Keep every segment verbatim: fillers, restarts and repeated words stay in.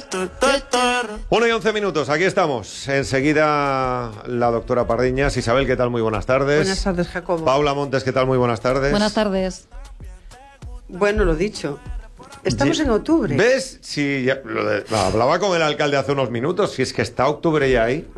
Uno y once minutos, aquí estamos. Enseguida la doctora Pardiñas. Isabel, ¿qué tal? Muy buenas tardes. Buenas tardes, Jacobo. Paula Montes, ¿qué tal? Muy buenas tardes. Buenas tardes. Bueno, lo dicho. Estamos Sí. en octubre. ¿Ves? Si ya, lo de- no, hablaba con el alcalde hace unos minutos, si es que está octubre ya ahí.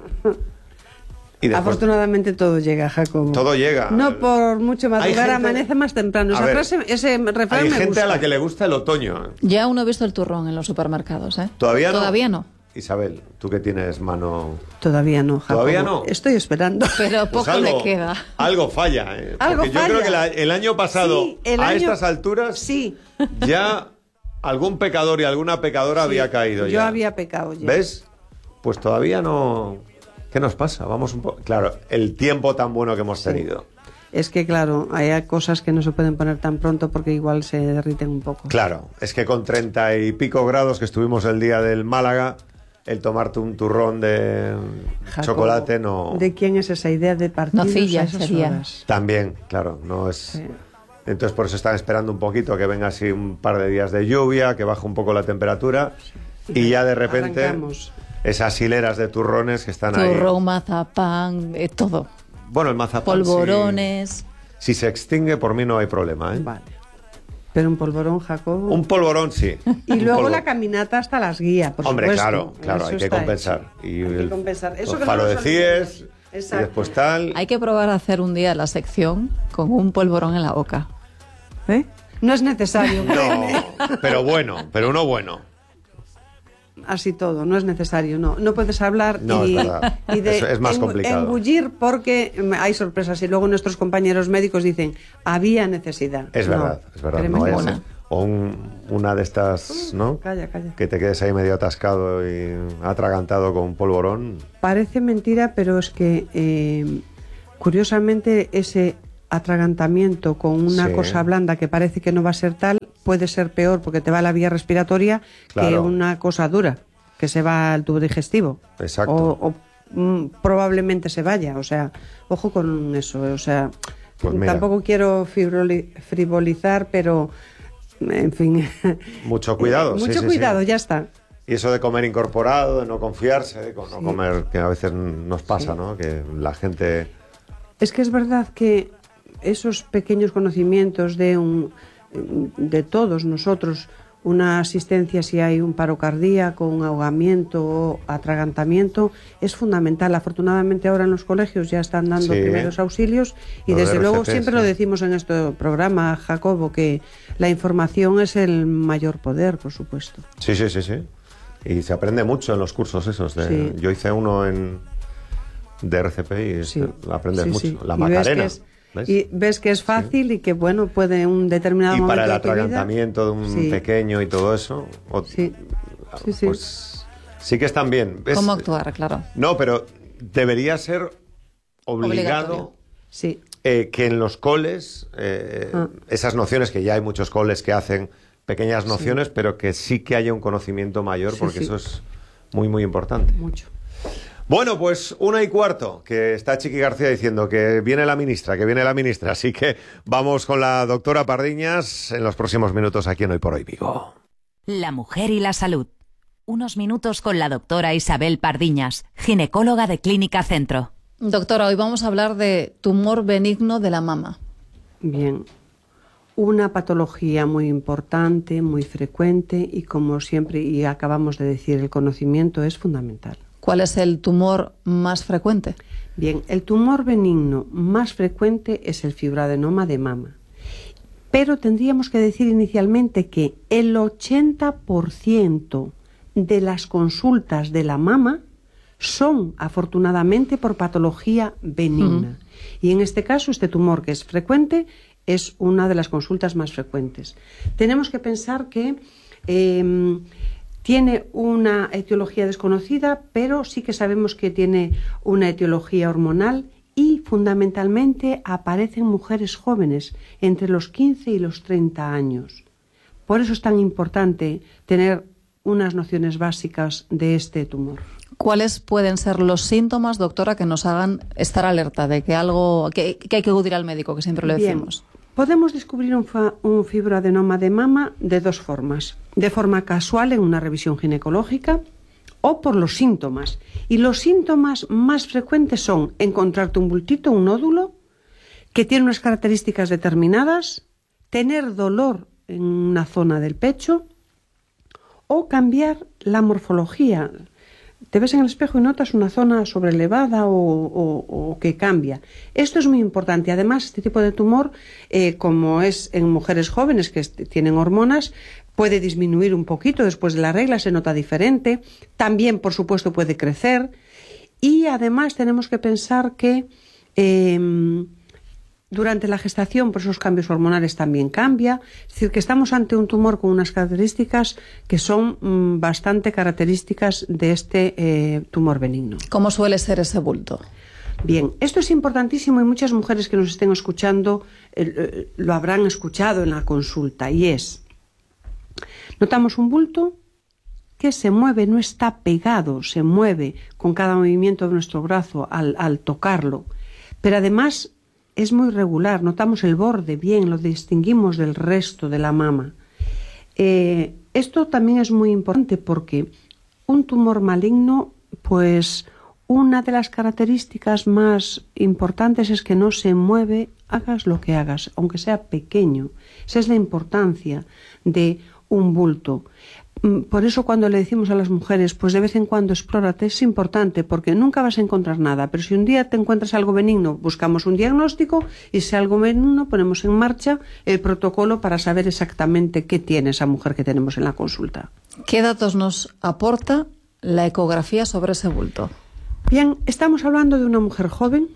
Y después, Afortunadamente todo llega, Jacobo. todo llega. No por mucho Hay madrugar, gente- amanece más temprano. A Esa ver, frase, ese refrán Hay me gente gusta. a la que le gusta el otoño. Ya uno ha visto el turrón en los supermercados, ¿eh? ¿Todavía no? Todavía no. Isabel, tú que tienes mano... Todavía no, Jacobo. ¿Todavía no? Estoy esperando. Pero Pues poco algo, le queda. algo falla, ¿eh? Algo Porque yo falla. creo que la- el año pasado, Sí, el a año- estas alturas, Sí. ya algún pecador y alguna pecadora Sí, había caído yo ya. había pecado ya. ¿Ves? Pues todavía no... ¿Qué nos pasa? Vamos un poco... Claro, el tiempo tan bueno que hemos tenido. Es que, claro, hay cosas que no se pueden poner tan pronto porque igual se derriten un poco. Claro, es que con treinta y pico grados que estuvimos el día del Málaga, el tomarte un turrón de Jacobo, chocolate no... ¿de quién es esa idea de partidos Nocilla a esas sería. horas? También, claro, no es... Sí. Entonces por eso están esperando un poquito que venga así un par de días de lluvia, que baje un poco la temperatura y ya de repente Arrancamos. esas hileras de turrones que están ahí. Turrón, mazapán, eh, todo. Bueno, el mazapán Polvorones. Si, si se extingue por mí no hay problema, ¿eh? Vale. Pero un polvorón, Jacobo. Un polvorón sí. Y Un luego polvo- la caminata hasta las guías, por Hombre, supuesto. claro, claro, Eso hay que está compensar. hecho. Y Hay que el- compensar. Eso los que no faro nos de olvidemos. Cies y Exacto. después tal. Hay que probar a hacer un día la sección con un polvorón en la boca. ¿Eh? No es necesario, créeme. No, pero bueno, pero uno bueno. Así todo, no es necesario, no. No puedes hablar No, y, es verdad. y de Es- es más engu- complicado. engullir porque mm, hay sorpresas y luego nuestros compañeros médicos dicen, había necesidad. Es No, verdad, es verdad. créeme No que vaya a no. ser. O un- una de estas, ¿no? Calla, calla. Que te quedes ahí medio atascado y atragantado con un polvorón. Parece mentira, pero es que eh, curiosamente ese atragantamiento con una Sí. cosa blanda que parece que no va a ser tal, puede ser peor porque te va a la vía respiratoria que Claro. una cosa dura, que se va al tubo digestivo. Exacto. O, o, mm, probablemente se vaya, o sea, ojo con eso, o sea, Pues mira. tampoco quiero fibroli- frivolizar, pero en fin. Mucho cuidado, Eh, sí, Mucho sí, cuidado, sí. ya está. Y eso de comer incorporado, de no confiarse, de con no Sí. comer, que a veces nos pasa, ¿no? Que la gente... Es que es verdad que esos pequeños conocimientos de un de todos nosotros, una asistencia si hay un paro cardíaco, un ahogamiento o atragantamiento, es fundamental. Afortunadamente ahora en los colegios ya están dando Sí. primeros auxilios y Los desde R C P, luego siempre sí. lo decimos en este programa, Jacobo, que la información es el mayor poder, por supuesto. Sí, sí, sí, sí. Y se aprende mucho en los cursos esos. De... Sí. Yo hice uno en de R C P y Sí. aprendes Sí, mucho. sí. La Y ves Macarena. que es- ¿ves? Y ves que es fácil y que, bueno, puede en un determinado Y momento para el de tu vida- atragantamiento de un Sí. pequeño y todo eso, o- Sí. Sí, sí. pues sí que están bien. Es- ¿Cómo actuar? Claro. No, pero debería ser obligado Obligatorio. Sí. eh, que en los coles, eh, Ah. esas nociones, que ya hay muchos coles que hacen pequeñas nociones, pero que sí que haya un conocimiento mayor, Sí, porque sí. eso es muy, muy importante. Mucho. Bueno, pues una y cuarto, que está Chiqui García diciendo que viene la ministra, que viene la ministra. Así que vamos con la doctora Pardiñas en los próximos minutos aquí en Hoy por Hoy Vigo. La mujer y la salud. Unos minutos con la doctora Isabel Pardiñas, ginecóloga de Clínica Centro. Doctora, hoy vamos a hablar de tumor benigno de la mama. Bien. Una patología muy importante, muy frecuente y como siempre, y acabamos de decir, el conocimiento es fundamental. ¿Cuál es el tumor más frecuente? Bien, el tumor benigno más frecuente es el fibroadenoma de mama. Pero tendríamos que decir inicialmente que el ochenta por ciento de las consultas de la mama son, afortunadamente, por patología benigna. Uh-huh. Y en este caso, este tumor que es frecuente es una de las consultas más frecuentes. Tenemos que pensar que eh, tiene una etiología desconocida, pero sí que sabemos que tiene una etiología hormonal y fundamentalmente aparece en mujeres jóvenes, entre los quince y los treinta años. Por eso es tan importante tener unas nociones básicas de este tumor. ¿Cuáles pueden ser los síntomas, doctora, que nos hagan estar alerta de que algo que, que hay que acudir al médico, que siempre lo Bien, decimos? Podemos descubrir un, un fibroadenoma de mama de dos formas. De forma casual en una revisión ginecológica o por los síntomas. Y los síntomas más frecuentes son encontrarte un bultito, un nódulo, que tiene unas características determinadas, tener dolor en una zona del pecho o cambiar la morfología. Te ves en el espejo y notas una zona sobrelevada o, o, o que cambia. Esto es muy importante. Además, este tipo de tumor, eh, como es en mujeres jóvenes que tienen hormonas, puede disminuir un poquito después de la regla, se nota diferente. También, por supuesto, puede crecer. Y además tenemos que pensar que eh, durante la gestación, por esos cambios hormonales también cambia. Es decir, que estamos ante un tumor con unas características que son mmm, bastante características de este eh, tumor benigno. ¿Cómo suele ser ese bulto? Bien, esto es importantísimo y muchas mujeres que nos estén escuchando eh, eh, lo habrán escuchado en la consulta, y es, notamos un bulto que se mueve, no está pegado, se mueve con cada movimiento de nuestro brazo al, al tocarlo, pero además es muy regular, notamos el borde bien, lo distinguimos del resto de la mama. Eh, esto también es muy importante porque un tumor maligno, pues una de las características más importantes es que no se mueve, hagas lo que hagas, aunque sea pequeño. Esa es la importancia de un bulto. Por eso cuando le decimos a las mujeres, pues de vez en cuando explórate, es importante porque nunca vas a encontrar nada, pero si un día te encuentras algo benigno, buscamos un diagnóstico y si algo benigno ponemos en marcha el protocolo para saber exactamente qué tiene esa mujer que tenemos en la consulta. ¿Qué datos nos aporta la ecografía sobre ese bulto? Bien, estamos hablando de una mujer joven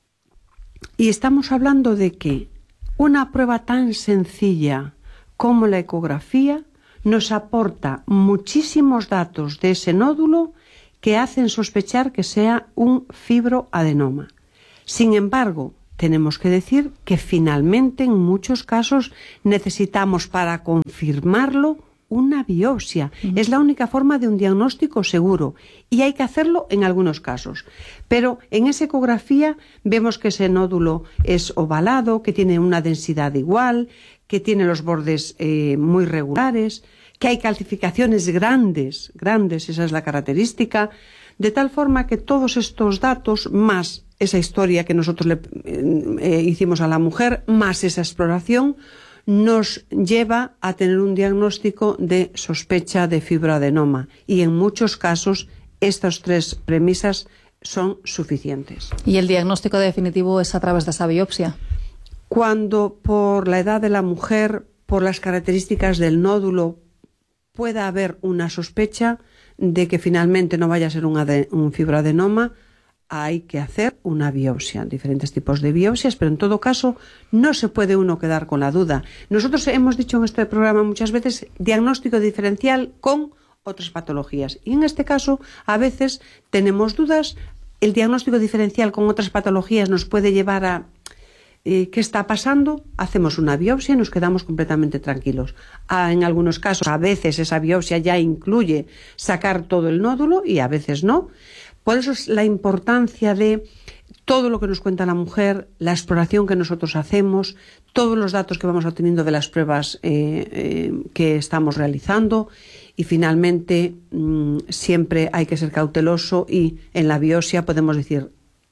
y estamos hablando de que una prueba tan sencilla como la ecografía nos aporta muchísimos datos de ese nódulo que hacen sospechar que sea un fibroadenoma. Sin embargo, tenemos que decir que finalmente en muchos casos necesitamos para confirmarlo una biopsia. Uh-huh. Es la única forma de un diagnóstico seguro y hay que hacerlo en algunos casos. Pero en esa ecografía vemos que ese nódulo es ovalado, que tiene una densidad igual, que tiene los bordes eh, muy regulares, que hay calcificaciones grandes, grandes, esa es la característica, de tal forma que todos estos datos, más esa historia que nosotros le eh, hicimos a la mujer, más esa exploración, nos lleva a tener un diagnóstico de sospecha de fibroadenoma. Y en muchos casos estas tres premisas son suficientes. ¿Y el diagnóstico definitivo es a través de esa biopsia? Cuando por la edad de la mujer, por las características del nódulo, pueda haber una sospecha de que finalmente no vaya a ser un, un fibroadenoma, hay que hacer una biopsia, diferentes tipos de biopsias, pero en todo caso no se puede uno quedar con la duda. Nosotros hemos dicho en este programa muchas veces diagnóstico diferencial con otras patologías y en este caso a veces tenemos dudas. El diagnóstico diferencial con otras patologías nos puede llevar a eh, ¿qué está pasando? Hacemos una biopsia y nos quedamos completamente tranquilos. Ah, en algunos casos a veces esa biopsia ya incluye sacar todo el nódulo y a veces no. Por eso es la importancia de todo lo que nos cuenta la mujer, la exploración que nosotros hacemos, todos los datos que vamos obteniendo de las pruebas eh, eh, que estamos realizando y finalmente mmm, siempre hay que ser cauteloso y en la biopsia podemos decir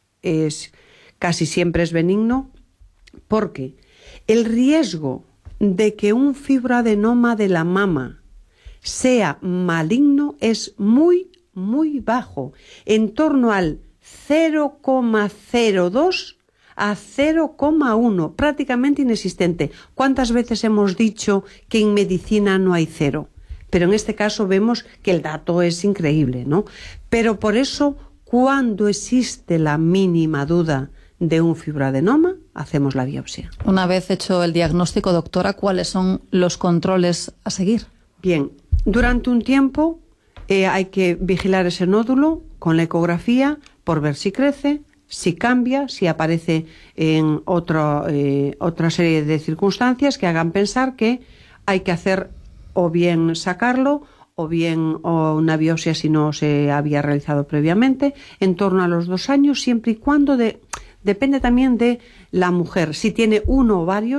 es casi siempre es benigno porque el riesgo de que un fibroadenoma de la mama sea maligno es muy muy bajo, en torno al cero coma cero dos a cero coma uno, prácticamente inexistente. ¿Cuántas veces hemos dicho que en medicina no hay cero? Pero en este caso vemos que el dato es increíble, ¿no? Pero por eso, cuando existe la mínima duda de un fibroadenoma, hacemos la biopsia. Una vez hecho el diagnóstico, doctora, ¿cuáles son los controles a seguir? Bien, durante un tiempo Eh, hay que vigilar ese nódulo con la ecografía por ver si crece, si cambia, si aparece en otro, eh, otra serie de circunstancias que hagan pensar que hay que hacer o bien sacarlo o bien o una biopsia si no se había realizado previamente, en torno a los dos años, siempre y cuando de, depende también de la mujer, si tiene uno o varios,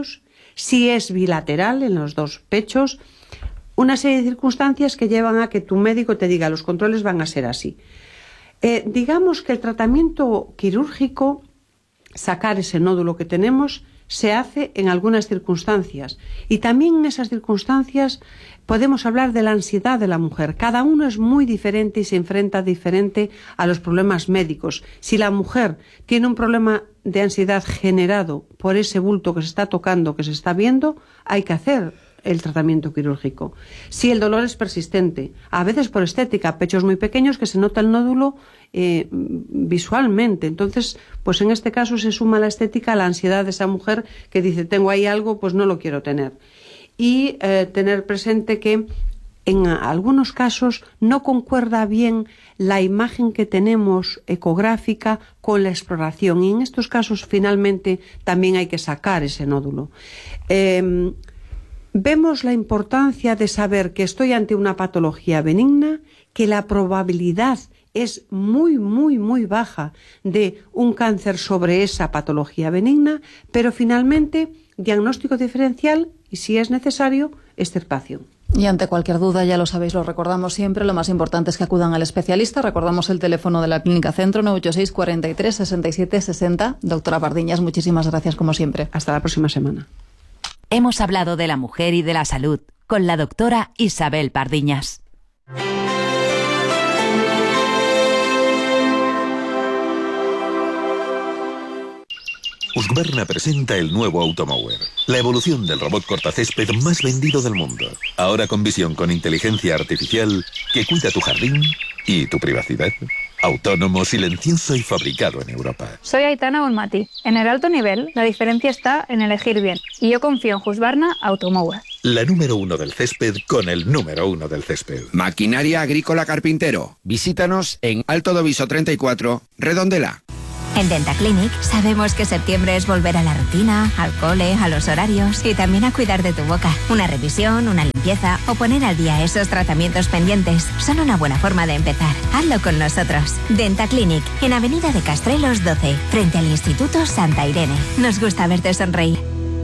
Si es bilateral, en los dos pechos, una serie de circunstancias que llevan a que tu médico te diga los controles van a ser así. Eh, digamos que el tratamiento quirúrgico, sacar ese nódulo que tenemos, se hace en algunas circunstancias. Y también en esas circunstancias podemos hablar de la ansiedad de la mujer. Cada uno es muy diferente y se enfrenta diferente a los problemas médicos. Si la mujer tiene un problema de ansiedad generado por ese bulto que se está tocando, que se está viendo, hay que hacer el tratamiento quirúrgico. Si el dolor es persistente, a veces por estética, pechos muy pequeños que se nota el nódulo eh, visualmente, entonces pues en este caso se suma la estética a la ansiedad de esa mujer que dice tengo ahí algo, pues no lo quiero tener. Y eh, tener presente que en algunos casos no concuerda bien la imagen que tenemos ecográfica con la exploración, y en estos casos finalmente también hay que sacar ese nódulo. Eh, Vemos la importancia de saber que estoy ante una patología benigna, que la probabilidad es muy, muy, muy baja de un cáncer sobre esa patología benigna, pero finalmente diagnóstico diferencial y, si es necesario, extirpación. Y ante cualquier duda, ya lo sabéis, lo recordamos siempre, lo más importante es que acudan al especialista. Recordamos el teléfono de la Clínica Centro, nueve ocho seis, cuarenta y tres, sesenta y siete sesenta. Doctora Pardiñas, muchísimas gracias como siempre. Hasta la próxima semana. Hemos hablado de la mujer y de la salud con la doctora Isabel Pardiñas. Husqvarna presenta el nuevo Automower, la evolución del robot cortacésped más vendido del mundo. Ahora con visión con inteligencia artificial que cuida tu jardín y tu privacidad. Autónomo, silencioso y fabricado en Europa. Soy Aitana Bonmati. En el alto nivel, la diferencia está en elegir bien. Y yo confío en Husqvarna Automower. La número uno del césped con el número uno del césped. Maquinaria agrícola Carpintero. Visítanos en Alto do Viso treinta y cuatro, Redondela. En Dentaclinic sabemos que septiembre es volver a la rutina, al cole, a los horarios y también a cuidar de tu boca. Una revisión, una limpieza o poner al día esos tratamientos pendientes son una buena forma de empezar. Hazlo con nosotros. Dentaclinic, en Avenida de Castrelos doce, frente al Instituto Santa Irene. Nos gusta verte sonreír.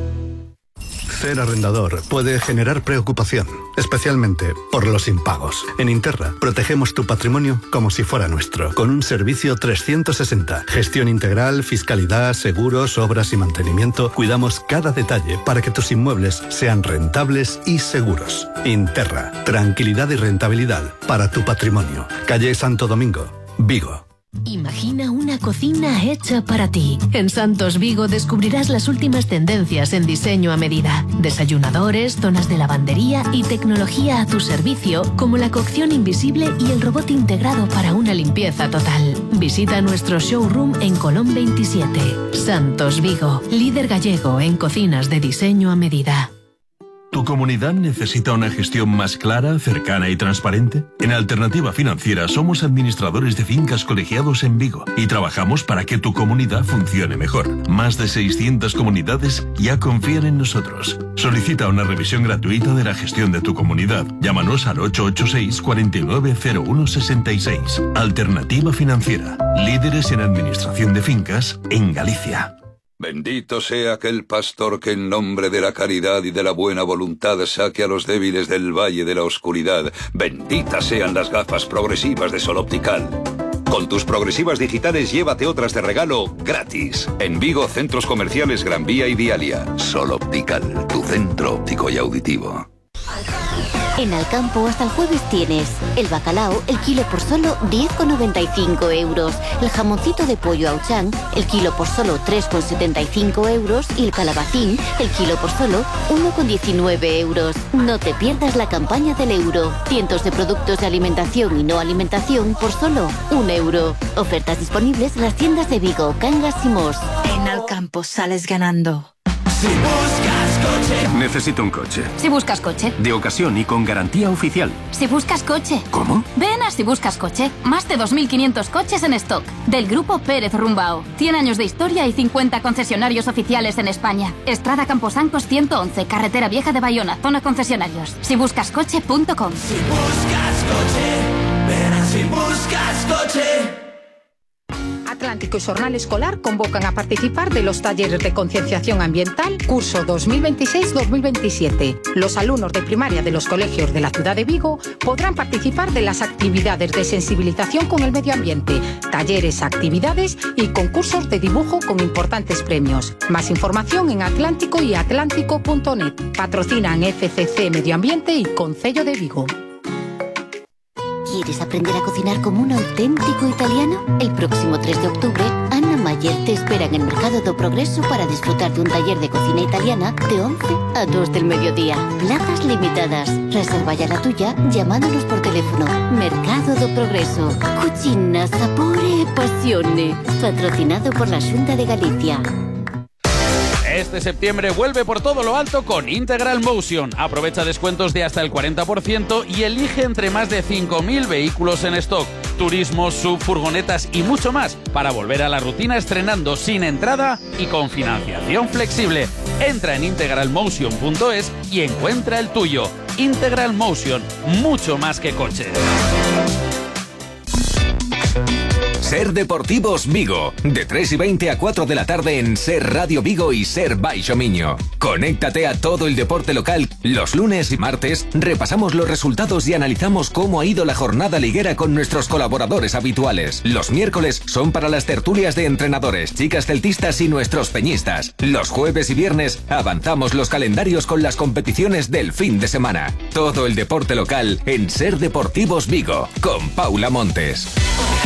Ser arrendador puede generar preocupación, especialmente por los impagos. En Interra protegemos tu patrimonio como si fuera nuestro, con un servicio trescientos sesenta. Gestión integral, fiscalidad, seguros, obras y mantenimiento. Cuidamos cada detalle para que tus inmuebles sean rentables y seguros. Interra, tranquilidad y rentabilidad para tu patrimonio. Calle Santo Domingo, Vigo. Imagina una cocina hecha para ti. En Santos Vigo descubrirás las últimas tendencias en diseño a medida. Desayunadores, zonas de lavandería y tecnología a tu servicio, como la cocción invisible y el robot integrado para una limpieza total. Visita nuestro showroom en Colón veintisiete. Santos Vigo, líder gallego en cocinas de diseño a medida. ¿Tu comunidad necesita una gestión más clara, cercana y transparente? En Alternativa Financiera somos administradores de fincas colegiados en Vigo y trabajamos para que tu comunidad funcione mejor. Más de seiscientas comunidades ya confían en nosotros. Solicita una revisión gratuita de la gestión de tu comunidad. Llámanos al ocho ocho seis, cuarenta y nueve, cero uno sesenta y seis. Alternativa Financiera, líderes en administración de fincas en Galicia. Bendito sea aquel pastor que en nombre de la caridad y de la buena voluntad saque a los débiles del valle de la oscuridad. Benditas sean las gafas progresivas de Sol Optical. Con tus progresivas digitales llévate otras de regalo gratis. En Vigo, centros comerciales Gran Vía y Dialia. Sol Optical, tu centro óptico y auditivo. En Alcampo hasta el jueves tienes el bacalao, el kilo por solo diez con noventa y cinco euros, el jamoncito de pollo Auchan, el kilo por solo tres con setenta y cinco euros y el calabacín, el kilo por solo uno con diecinueve euros. No te pierdas la campaña del euro. Cientos de productos de alimentación y no alimentación por solo un euro. Ofertas disponibles en las tiendas de Vigo, Cangas y Mos. En Alcampo sales ganando. Si buscas coche. Necesito un coche. Si buscas coche. De ocasión y con garantía oficial. Si buscas coche. ¿Cómo? Ven a Si buscas coche. Más de dos mil quinientos coches en stock. Del grupo Pérez Rumbao. cien años de historia y cincuenta concesionarios oficiales en España. Estrada Camposancos ciento once, Carretera Vieja de Bayona, zona concesionarios. si buscas coche punto com. Si buscas coche. Ven a Si buscas coche. Atlántico y Xornal Escolar convocan a participar de los talleres de concienciación ambiental curso dos mil veintiséis dos mil veintisiete. Los alumnos de primaria de los colegios de la ciudad de Vigo podrán participar de las actividades de sensibilización con el medio ambiente, talleres, actividades y concursos de dibujo con importantes premios. Más información en Atlántico y atlántico punto net. Patrocinan F C C Medio Ambiente y Concello de Vigo. ¿Quieres aprender a cocinar como un auténtico italiano? El próximo tres de octubre, Anna Mayer te espera en el Mercado do Progreso para disfrutar de un taller de cocina italiana de once a dos del mediodía. Plazas limitadas. Reserva ya la tuya llamándonos por teléfono. Mercado do Progreso. Cucina, sapore e passione. Patrocinado por la Xunta de Galicia. Este septiembre vuelve por todo lo alto con Integral Motion. Aprovecha descuentos de hasta el cuarenta por ciento y elige entre más de cinco mil vehículos en stock, turismos, sub, furgonetas y mucho más para volver a la rutina estrenando sin entrada y con financiación flexible. Entra en integral motion punto es y encuentra el tuyo. Integral Motion, mucho más que coches. Ser Deportivos Vigo, de tres y veinte a cuatro de la tarde en Ser Radio Vigo y Ser Baixo Miño. Conéctate a todo el deporte local. Los lunes y martes repasamos los resultados y analizamos cómo ha ido la jornada liguera con nuestros colaboradores habituales. Los miércoles son para las tertulias de entrenadores, chicas celtistas y nuestros peñistas. Los jueves y viernes avanzamos los calendarios con las competiciones del fin de semana. Todo el deporte local en Ser Deportivos Vigo, con Paula Montes.